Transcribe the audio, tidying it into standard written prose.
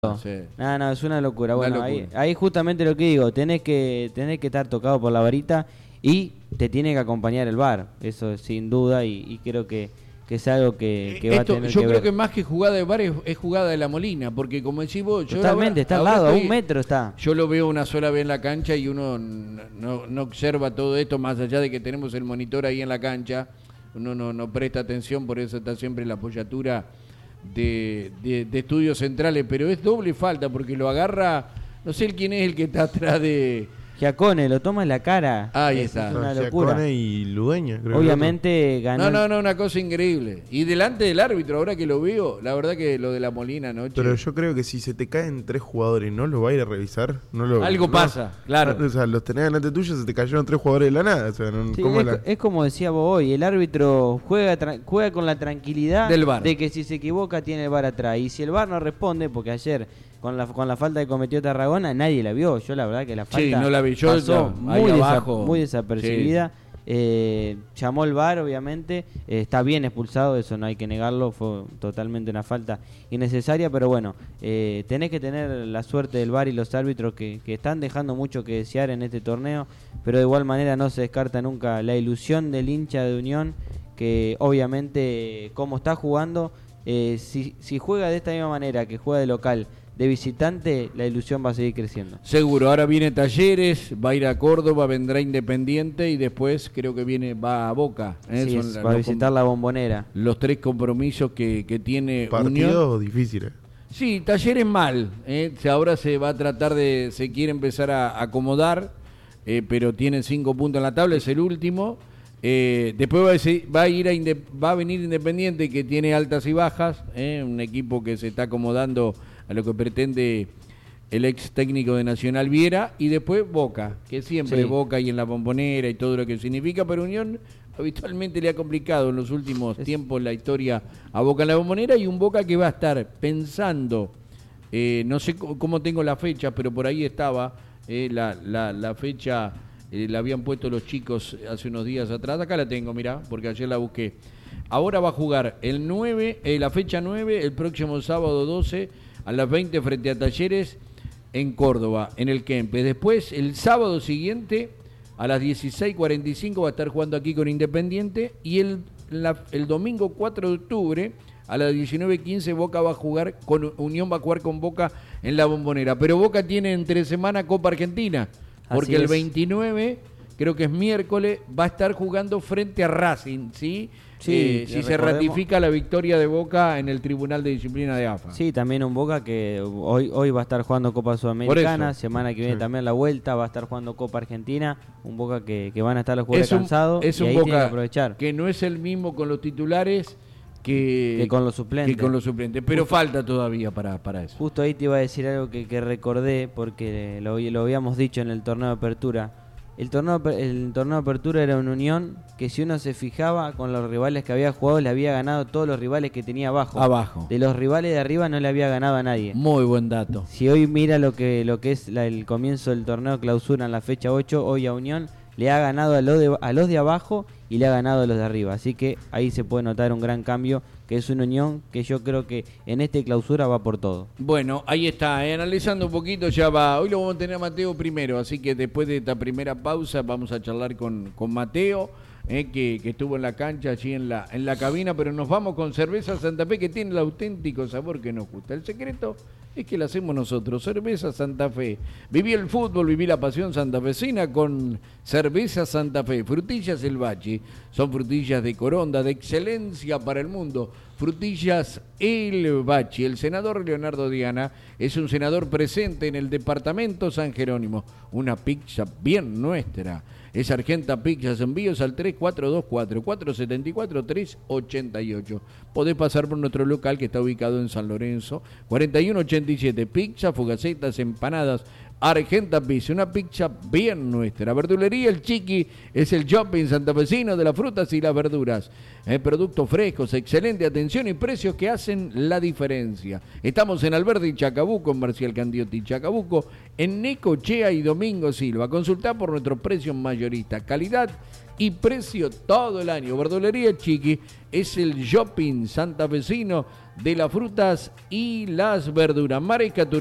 Sí. No, es una locura. Una Bueno, locura. ahí justamente lo que digo, tenés que estar tocado por la varita y te tiene que acompañar el VAR, eso sin duda, y creo que es algo que va a Esto, tener yo que creo ver. que más que jugada de VAR es jugada de la Molina, porque como decís vos, yo Totalmente, está al lado, a un metro está. Yo lo veo una sola vez en la cancha y uno no observa todo esto, más allá de que tenemos el monitor ahí en la cancha, uno no presta atención, por eso está siempre la apoyatura de estudios centrales, pero es doble falta, porque lo agarra, no sé quién es el que está atrás de... Giacone lo toma en la cara. Ahí Es está. una locura. Giacone y Ludeña, creo. Obviamente ganó. No, una cosa increíble. Y delante del árbitro, ahora que lo veo, la verdad que lo de la Molina anoche... Pero yo creo que si se te caen 3 jugadores, ¿no lo va a ir a revisar? Algo no. pasa, claro. O sea, los tenés delante tuyo, se te cayeron 3 jugadores de la nada. O sea, Sí, ¿cómo es como decía vos hoy, el árbitro juega con la tranquilidad Del VAR. de que si se equivoca tiene el VAR atrás. Y si el VAR no responde, porque ayer con la falta que cometió Tarragona nadie la vio. Yo la verdad que la falta Sí, no la vi. Yo pasó ya, ahí abajo. muy desapercibida. Llamó el VAR, obviamente, está bien expulsado, eso no hay que negarlo, fue totalmente una falta innecesaria, pero bueno, tenés que tener la suerte del VAR y los árbitros que están dejando mucho que desear en este torneo, pero de igual manera no se descarta nunca la ilusión del hincha de Unión, que obviamente como está jugando, si juega de esta misma manera que juega de local, de visitante, la ilusión va a seguir creciendo. Seguro, ahora viene Talleres, va a ir a Córdoba, vendrá Independiente y después creo que va a Boca. Sí, Son va a visitar la Bombonera. los 3 compromisos que tiene Unión. Partidos difíciles. Sí, Talleres mal. Ahora se va a tratar se quiere empezar a acomodar, pero tiene 5 puntos en la tabla, es el último. Después va a venir Independiente, que tiene altas y bajas, un equipo que se está acomodando a lo que pretende el ex técnico de Nacional Viera, y después Boca, que siempre Sí. Boca y en la Bombonera y todo lo que significa, pero Unión habitualmente le ha complicado en los últimos tiempos la historia a Boca en la Bombonera, y un Boca que va a estar pensando, no sé cómo tengo la fecha, pero por ahí estaba la fecha, la habían puesto los chicos hace unos días atrás, acá la tengo, mirá, porque ayer la busqué. Ahora va a jugar el 9, la fecha 9, el próximo sábado 12, a las 20 frente a Talleres en Córdoba, en el Kempes. Después, el sábado siguiente, a las 16:45 va a estar jugando aquí con Independiente, y el domingo 4 de octubre, a las 19:15, Boca va a jugar con Unión, va a jugar con Boca en la Bombonera. Pero Boca tiene entre semana Copa Argentina, porque el 29, creo que es miércoles, va a estar jugando frente a Racing, ¿sí? Sí, Si se recordemos- ratifica la victoria de Boca en el Tribunal de Disciplina de AFA. Sí, también un Boca que hoy va a estar jugando Copa Sudamericana, Por eso. semana que viene Sí. también la vuelta, va a estar jugando Copa Argentina, un Boca que van a estar los jugadores Es cansados es y un ahí tienen que Boca aprovechar que no es el mismo con los titulares que con los suplentes. Pero falta todavía para eso. Justo ahí te iba a decir algo que recordé porque lo habíamos dicho en el torneo de apertura. El torneo de apertura era una Unión que, si uno se fijaba con los rivales que había jugado, le había ganado todos los rivales que tenía abajo. De los rivales de arriba no le había ganado a nadie. Muy buen dato. Si hoy mira lo que es el comienzo del torneo clausura en la fecha 8, hoy a Unión le ha ganado a los de abajo y le ha ganado a los de arriba. Así que ahí se puede notar un gran cambio, que es una Unión que yo creo que en este clausura va por todo. Bueno, ahí está, analizando un poquito, ya va. Hoy lo vamos a tener a Mateo primero, así que después de esta primera pausa vamos a charlar con Mateo, que estuvo en la cancha, allí en la cabina, pero nos vamos con Cerveza Santa Fe, que tiene el auténtico sabor que nos gusta. El secreto es que lo hacemos nosotros. Cerveza Santa Fe. Viví el fútbol, viví la pasión santafesina con Cerveza Santa Fe. Frutillas El Bachi. Son frutillas de Coronda, de excelencia para el mundo. Frutillas El Bachi. El senador Leonardo Diana es un senador presente en el departamento San Jerónimo. Una pizza bien nuestra. Es Argenta Pizzas, envíos al 3424-474-388. Podés pasar por nuestro local que está ubicado en San Lorenzo, 4187. Pizza, fugacetas, empanadas, Argenta Pizza, una pizza bien nuestra. Verdulería El Chiqui es el shopping santafesino de las frutas y las verduras. Productos frescos, excelente atención y precios que hacen la diferencia. Estamos en Alberdi, Chacabuco, en Marcial Candiotti, Chacabuco, en Necochea y Domingo Silva. Consultá por nuestros precios mayoristas. Calidad y precio todo el año. Verdulería Chiqui es el shopping santafesino de las frutas y las verduras. Maresca